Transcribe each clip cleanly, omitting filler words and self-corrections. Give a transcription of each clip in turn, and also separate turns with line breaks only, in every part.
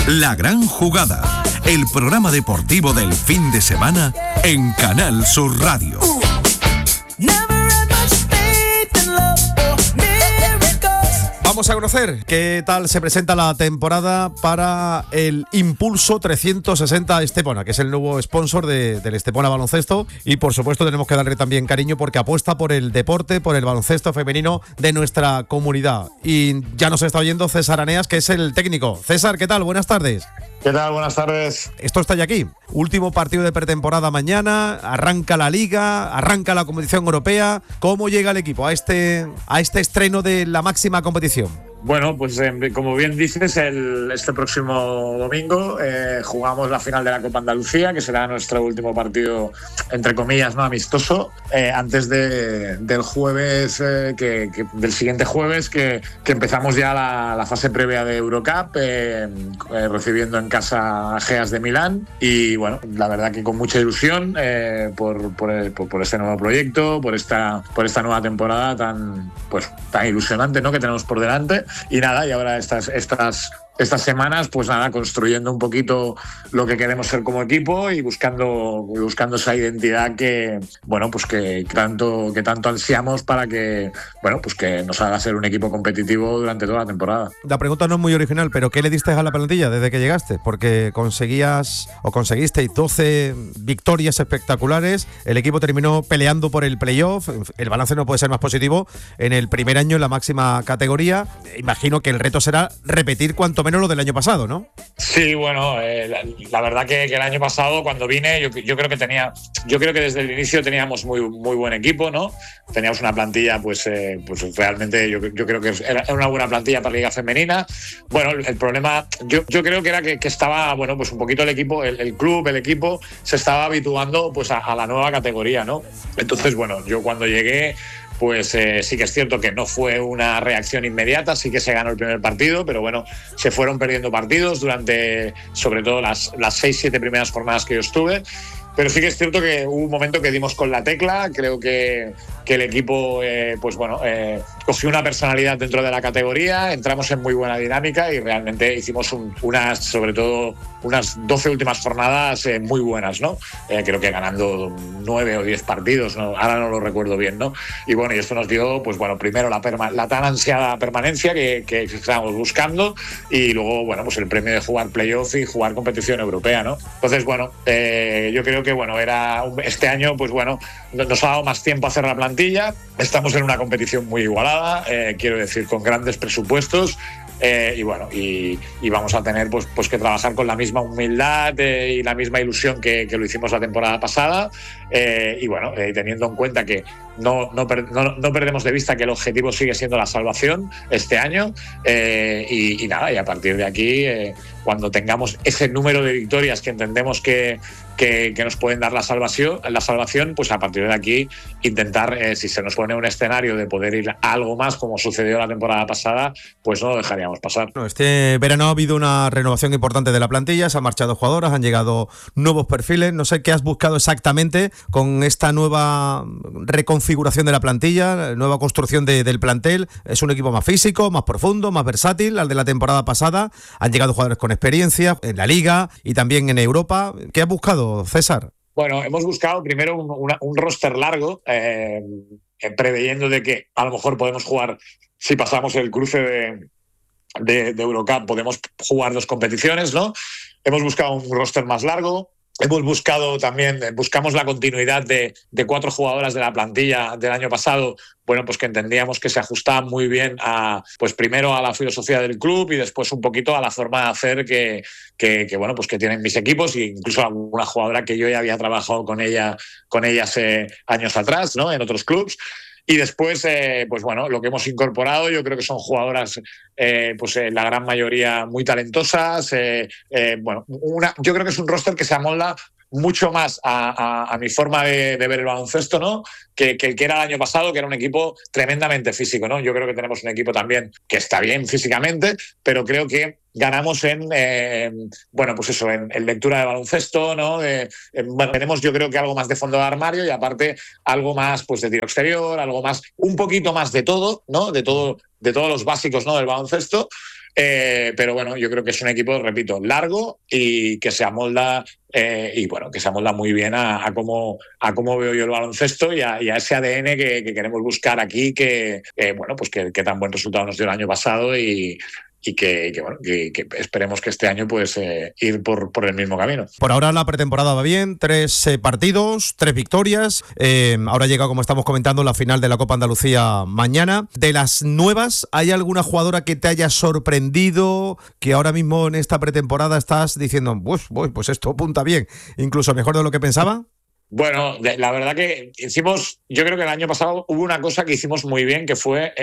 La Gran Jugada, el programa deportivo del fin de semana en Canal Sur Radio.
Vamos a conocer qué tal se presenta la temporada para el Impulso 360 Estepona, que es el nuevo sponsor del Estepona Baloncesto, y por supuesto tenemos que darle también cariño porque apuesta por el deporte, por el baloncesto femenino de nuestra comunidad. Y ya nos está oyendo César Aneas, que es el técnico. César, ¿qué tal? Buenas tardes.
¿Qué tal? Buenas tardes.
Esto está ya aquí. Último partido de pretemporada mañana, arranca la Liga, arranca la competición europea. ¿Cómo llega el equipo a este estreno de la máxima competición?
Bueno, pues como bien dices, este próximo domingo jugamos la final de la Copa Andalucía, que será nuestro último partido, entre comillas, no amistoso, antes del jueves, del siguiente jueves, que empezamos ya la fase previa de Eurocup, recibiendo en casa a Geas de Milán. Y bueno, la verdad que con mucha ilusión por este nuevo proyecto, por esta nueva temporada tan ilusionante, ¿no?, que tenemos por delante. Y nada, y ahora estas semanas, pues nada, construyendo un poquito lo que queremos ser como equipo y buscando esa identidad que tanto ansiamos para que nos haga ser un equipo competitivo durante toda la temporada.
La pregunta no es muy original, pero ¿qué le diste a la plantilla desde que llegaste? Porque conseguisteis 12 victorias espectaculares, el equipo terminó peleando por el playoff, el balance no puede ser más positivo en el primer año en la máxima categoría. Imagino que el reto será repetir cuanto menos lo del año pasado, ¿no?
Sí, bueno, la verdad que el año pasado cuando vine yo creo que desde el inicio teníamos muy buen equipo, ¿no? Teníamos una plantilla pues realmente yo creo que era una buena plantilla para la Liga Femenina. Bueno, el problema yo creo que era que estaba, bueno, pues un poquito el equipo, el club, el equipo se estaba habituando pues a la nueva categoría, ¿no? Entonces, bueno, yo cuando llegué pues sí que es cierto que no fue una reacción inmediata, sí que se ganó el primer partido, pero bueno, se fueron perdiendo partidos durante, sobre todo, las 6-7 primeras jornadas que yo estuve. Pero sí que es cierto que hubo un momento que dimos con la tecla. Creo que el equipo cogió una personalidad dentro de la categoría, entramos en muy buena dinámica y realmente hicimos sobre todo unas 12 últimas jornadas muy buenas, ¿no? Creo que ganando 9 o 10 partidos, ¿no? Ahora no lo recuerdo bien, ¿no? Y bueno, y esto nos dio, pues bueno, primero la tan ansiada permanencia que estábamos buscando, y luego, bueno, pues el premio de jugar playoff y jugar competición europea, ¿no? Entonces, bueno, yo creo que, bueno, este año, pues bueno, nos ha dado más tiempo a hacer la plantilla. Estamos en una competición muy igualada, quiero decir, con grandes presupuestos. Y bueno, y vamos a tener pues que trabajar con la misma humildad y la misma ilusión que lo hicimos la temporada pasada, y bueno, teniendo en cuenta que no perdemos de vista que el objetivo sigue siendo la salvación este año, y nada, y a partir de aquí, cuando tengamos ese número de victorias que entendemos que nos pueden dar la salvación, pues a partir de aquí intentar, si se nos pone un escenario de poder ir a algo más como sucedió la temporada pasada, pues no lo dejaríamos pasar.
Este verano ha habido una renovación importante de la plantilla, se han marchado jugadoras, han llegado nuevos perfiles. No sé qué has buscado exactamente con esta nueva reconfiguración de la plantilla, nueva construcción del plantel. Es un equipo más físico, más profundo, más versátil al de la temporada pasada. Han llegado jugadores con experiencia en la Liga y también en Europa. ¿Qué has buscado, César?
Bueno, hemos buscado primero un roster largo, preveyendo de que a lo mejor podemos jugar, si pasamos el cruce de Eurocup, podemos jugar 2 competiciones, ¿no? Hemos buscado un roster más largo. Buscamos la continuidad de 4 jugadoras de la plantilla del año pasado, bueno, pues que entendíamos que se ajustaban muy bien pues primero a la filosofía del club y después un poquito a la forma de hacer que tienen mis equipos, e incluso alguna jugadora que yo ya había trabajado con ella años atrás, ¿no?, en otros clubs. Y después, pues bueno, lo que hemos incorporado, yo creo que son jugadoras, la gran mayoría muy talentosas. Yo creo que es un roster que se amolda mucho más a mi forma de ver el baloncesto, ¿no?, que el que era el año pasado, que era un equipo tremendamente físico, ¿no? Yo creo que tenemos un equipo también que está bien físicamente, pero creo que ganamos en lectura de baloncesto, ¿no? Tenemos, yo creo que algo más de fondo de armario y aparte algo más pues de tiro exterior, algo más, un poquito más de todo, ¿no? De todos los básicos, ¿no?, del baloncesto. Pero bueno, yo creo que es un equipo, repito, largo y que se amolda y bueno, que se amolda muy bien a cómo veo yo el baloncesto y a ese ADN que queremos buscar aquí, que bueno, pues que tan buen resultado nos dio el año pasado y que esperemos que este año pues ir por el mismo camino.
Por ahora la pretemporada va bien, 3 partidos, 3 victorias. Ahora llega, como estamos comentando, la final de la Copa Andalucía mañana. De las nuevas, ¿hay alguna jugadora que te haya sorprendido, que ahora mismo en esta pretemporada estás diciendo, pues esto apunta bien, incluso mejor de lo que pensaba?
Bueno, la verdad que yo creo que el año pasado hubo una cosa que hicimos muy bien, que fue,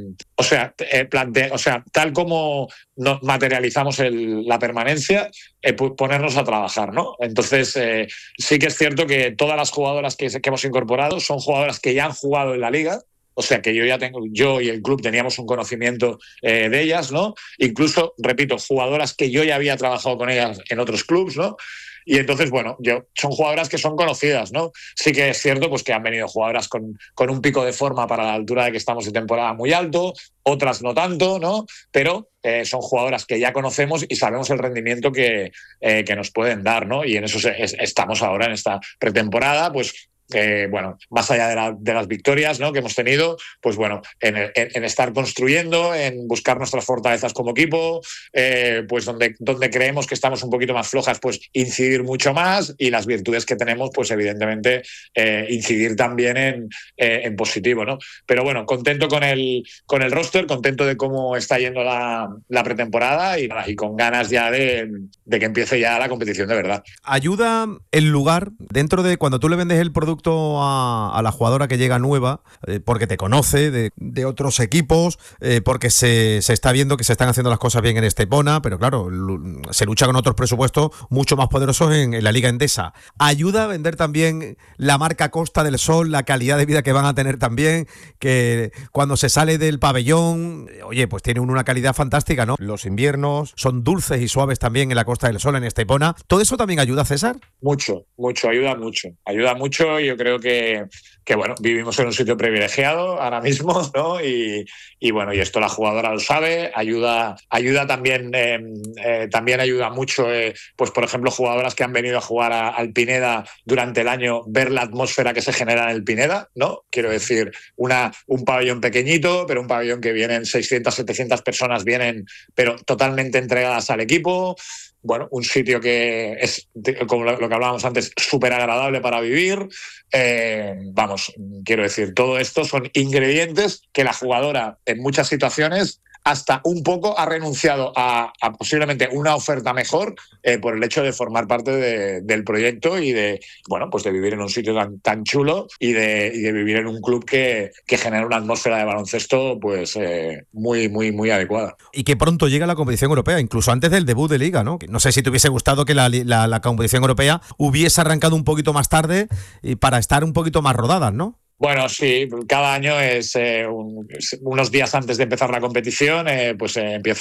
tal como materializamos la permanencia, ponernos a trabajar, ¿no? Entonces, sí que es cierto que todas las jugadoras que hemos incorporado son jugadoras que ya han jugado en la liga. O sea que yo y el club teníamos un conocimiento de ellas, ¿no? Incluso, repito, jugadoras que yo ya había trabajado con ellas en otros clubs, ¿no? Y entonces, bueno, son jugadoras que son conocidas, ¿no? Sí que es cierto pues, que han venido jugadoras con un pico de forma para la altura de que estamos de temporada muy alto, otras no tanto, ¿no? Pero son jugadoras que ya conocemos y sabemos el rendimiento que nos pueden dar, ¿no? Y en eso estamos ahora en esta pretemporada, pues bueno, más allá de las victorias, ¿no?, que hemos tenido, pues bueno, en estar construyendo, en buscar nuestras fortalezas como equipo, pues donde creemos que estamos un poquito más flojas, pues incidir mucho más, y las virtudes que tenemos, pues evidentemente incidir también en positivo, ¿no? Pero bueno, contento con el roster, contento de cómo está yendo la pretemporada y con ganas ya de que empiece ya la competición de verdad.
¿Ayuda el lugar dentro de cuando tú le vendes el producto a la jugadora que llega nueva, porque te conoce de otros equipos, porque se está viendo que se están haciendo las cosas bien en Estepona, pero claro, se lucha con otros presupuestos mucho más poderosos en la Liga Endesa? ¿Ayuda a vender también la marca Costa del Sol, la calidad de vida que van a tener también, que cuando se sale del pabellón, oye, pues tiene una calidad fantástica, ¿no? Los inviernos son dulces y suaves también en la Costa del Sol, en Estepona. ¿Todo eso también ayuda, César?
Mucho, ayuda mucho. Yo creo que bueno, vivimos en un sitio privilegiado ahora mismo, ¿no? Y bueno, y esto la jugadora lo sabe. Ayuda también, también ayuda mucho, pues por ejemplo, jugadoras que han venido a jugar al Pineda durante el año, ver la atmósfera que se genera en el Pineda, ¿no? Quiero decir, un pabellón pequeñito, pero un pabellón que vienen 600, 700 personas, pero totalmente entregadas al equipo. Bueno, un sitio que es, como lo que hablábamos antes, súper agradable para vivir. Vamos, quiero decir, todo esto son ingredientes que la jugadora en muchas situaciones hasta un poco ha renunciado a posiblemente una oferta mejor por el hecho de formar parte del proyecto y de, bueno, pues de vivir en un sitio tan chulo y de vivir en un club que genera una atmósfera de baloncesto pues muy adecuada.
Y que pronto llega la competición europea, incluso antes del debut de Liga, ¿no? No sé si te hubiese gustado que la competición europea hubiese arrancado un poquito más tarde y para estar un poquito más rodadas, ¿no?
Bueno, sí, cada año es unos días antes de empezar la competición, pues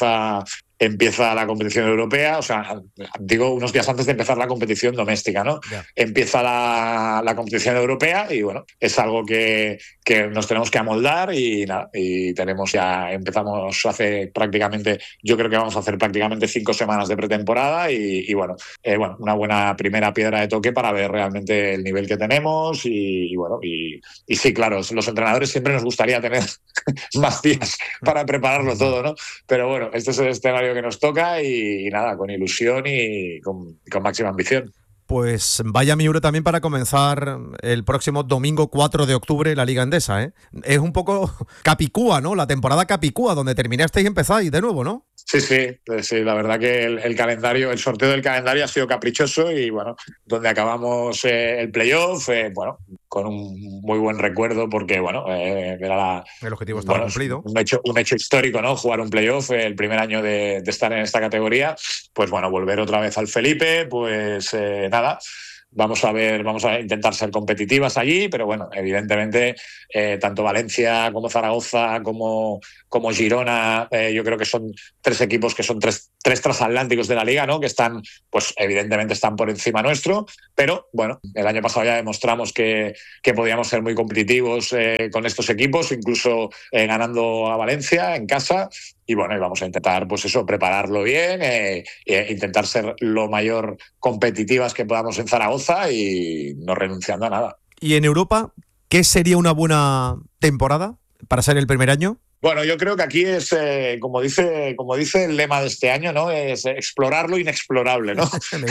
empieza la competición europea, o sea, digo unos días antes de empezar la competición doméstica, ¿no? Yeah. Empieza la competición europea y bueno, es algo que nos tenemos que amoldar y nada, y empezamos hace prácticamente, yo creo que vamos a hacer prácticamente 5 semanas de pretemporada y bueno, una buena primera piedra de toque para ver realmente el nivel que tenemos y bueno, y sí, claro, los entrenadores siempre nos gustaría tener más días para prepararlo todo, ¿no? Pero bueno, este es el escenario que nos toca y nada, con ilusión y con máxima ambición.
Pues vaya Miura también para comenzar el próximo domingo 4 de octubre la Liga Endesa, ¿eh? Es un poco Capicúa, ¿no? La temporada Capicúa, donde terminasteis y empezáis de nuevo, ¿no?
Sí, la verdad que el sorteo del calendario ha sido caprichoso y bueno, donde acabamos el playoff, bueno, con un muy buen recuerdo porque bueno, era
el objetivo estaba cumplido.
Un hecho histórico, ¿no? Jugar un playoff, el primer año de estar en esta categoría, pues bueno, volver otra vez al Felipe, pues nada. vamos a intentar ser competitivas allí, pero bueno, evidentemente tanto Valencia como Zaragoza como Girona, yo creo que son tres equipos que son tres transatlánticos de la liga, ¿no? Que están, pues evidentemente están por encima nuestro, pero bueno, el año pasado ya demostramos que podíamos ser muy competitivos con estos equipos, incluso ganando a Valencia en casa. Y bueno, y vamos a intentar, pues eso, prepararlo bien, intentar ser lo mayor competitivas que podamos en Zaragoza y no renunciando a nada.
¿Y en Europa, qué sería una buena temporada para ser el primer año?
Bueno, yo creo que aquí es, como dice el lema de este año, ¿no? Es explorar lo inexplorable, ¿no?
Me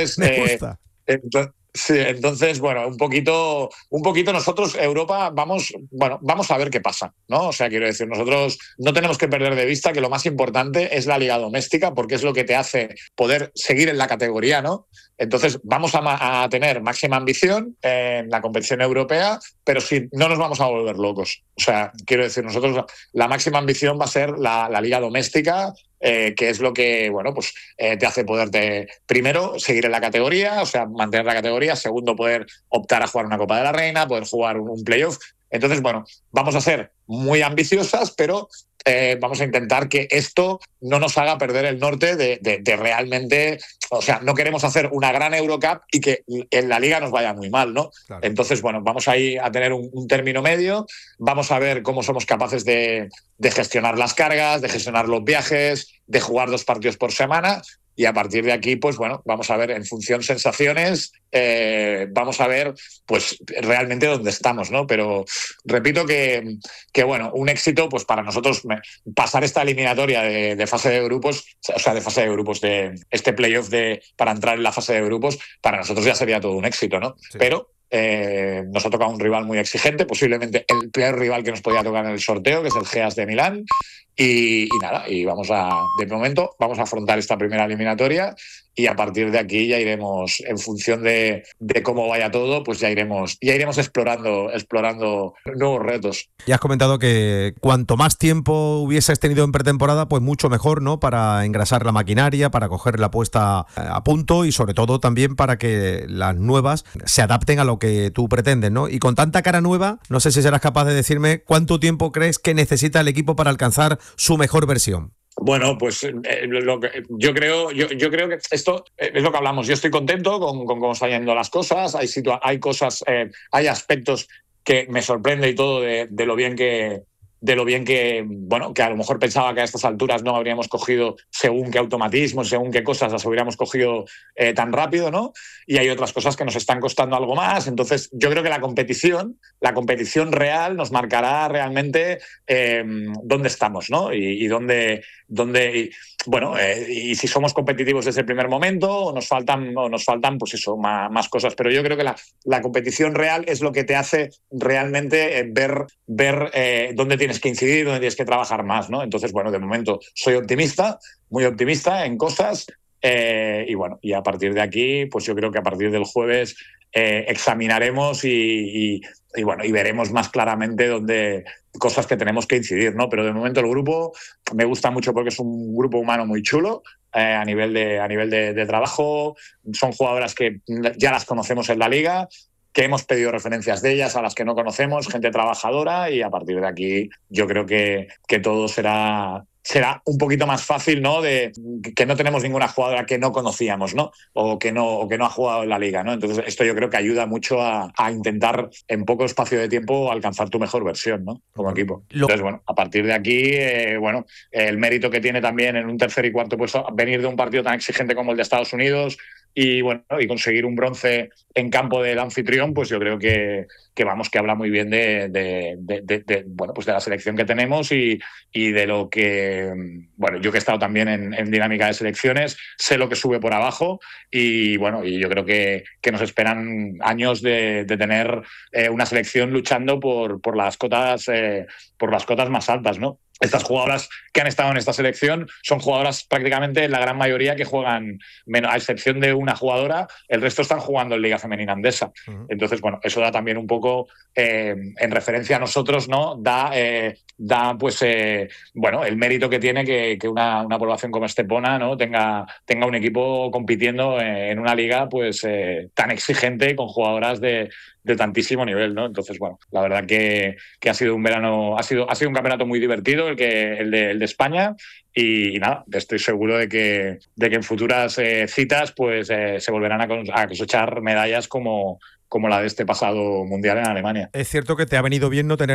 gusta.
Sí, entonces, bueno, un poquito nosotros, Europa, vamos a ver qué pasa, ¿no? O sea, quiero decir, nosotros no tenemos que perder de vista que lo más importante es la liga doméstica, porque es lo que te hace poder seguir en la categoría, ¿no? Entonces, vamos a tener máxima ambición en la competición europea, pero sí, no nos vamos a volver locos. O sea, quiero decir, nosotros la máxima ambición va a ser la liga doméstica, que es lo que, bueno, pues te hace poderte, primero, seguir en la categoría, o sea, mantener la categoría, segundo, poder optar a jugar una Copa de la Reina, poder jugar un playoff. Entonces, bueno, vamos a ser muy ambiciosas, pero vamos a intentar que esto no nos haga perder el norte de realmente, o sea, no queremos hacer una gran Eurocup y que en la liga nos vaya muy mal, ¿no? Claro. Entonces, bueno, vamos ahí a tener un término medio, vamos a ver cómo somos capaces de gestionar las cargas, de gestionar los viajes, de jugar 2 partidos por semana. Y a partir de aquí, pues bueno, vamos a ver en función sensaciones, vamos a ver pues realmente dónde estamos, ¿no? Pero repito que bueno, un éxito pues para nosotros pasar esta eliminatoria de fase de grupos, o sea, de fase de grupos, de este playoff para entrar en la fase de grupos, para nosotros ya sería todo un éxito, ¿no? Sí. Pero nos ha tocado un rival muy exigente, posiblemente el peor rival que nos podía tocar en el sorteo, que es el Geas de Milán. Y nada, y de momento vamos a afrontar esta primera eliminatoria y a partir de aquí ya iremos, en función de cómo vaya todo, pues ya iremos explorando nuevos retos.
Ya has comentado que cuanto más tiempo hubieses tenido en pretemporada, pues mucho mejor, ¿no? Para engrasar la maquinaria, para coger la puesta a punto y sobre todo también para que las nuevas se adapten a lo que tú pretendes, ¿no? Y con tanta cara nueva, no sé si serás capaz de decirme cuánto tiempo crees que necesita el equipo para alcanzar su mejor versión.
Bueno, pues yo creo que esto es lo que hablamos. Yo estoy contento con cómo están yendo las cosas. Hay cosas, hay aspectos que me sorprende y todo de lo bien que bueno, que a lo mejor pensaba que a estas alturas no habríamos cogido según qué automatismos, según qué cosas las hubiéramos cogido tan rápido, ¿no? Y hay otras cosas que nos están costando algo más. Entonces, yo creo que la competición real nos marcará realmente dónde estamos, ¿no? Y dónde bueno, y si somos competitivos desde el primer momento o nos faltan pues eso, más cosas. Pero yo creo que la competición real es lo que te hace realmente ver dónde tienes que incidir, dónde tienes que trabajar más, ¿no? Entonces, bueno, de momento soy optimista, muy optimista en cosas y bueno, y a partir de aquí, pues yo creo que a partir del jueves examinaremos y bueno, y veremos más claramente dónde cosas que tenemos que incidir, ¿no? Pero de momento el grupo me gusta mucho porque es un grupo humano muy chulo a nivel de trabajo. Son jugadoras que ya las conocemos en la liga, que hemos pedido referencias de ellas a las que no conocemos, gente trabajadora, y a partir de aquí yo creo que todo será un poquito más fácil, ¿no? De que no tenemos ninguna jugadora que no conocíamos, ¿no? O que no ha jugado en la liga, ¿no? Entonces esto yo creo que ayuda mucho a intentar en poco espacio de tiempo alcanzar tu mejor versión, ¿no? Como equipo. Entonces, bueno, a partir de aquí, bueno, el mérito que tiene también en un tercer y cuarto puesto venir de un partido tan exigente como el de Estados Unidos y bueno, y conseguir un bronce en campo del anfitrión, pues yo creo que vamos, que habla muy bien bueno, pues de la selección que tenemos y de lo que, bueno, yo que he estado también en dinámica de selecciones, sé lo que sube por abajo y bueno, y yo creo que nos esperan años de tener una selección luchando por las cotas más altas, ¿no? estas jugadoras que han estado en esta selección son jugadoras prácticamente la gran mayoría que juegan, a excepción de una jugadora, el resto están jugando en Liga Femenina Andesa. Entonces, bueno, eso da también un poco, en referencia a nosotros, ¿no? Da pues, bueno, el mérito que tiene que una población como Estepona, ¿no? tenga un equipo compitiendo en una liga pues tan exigente con jugadoras de tantísimo nivel, ¿no? Entonces, bueno, la verdad que ha sido un verano, ha sido un campeonato muy divertido el de España, y nada, estoy seguro de que en futuras citas pues se volverán a cosechar medallas como la de este pasado mundial en Alemania.
Es cierto que te ha venido bien no tener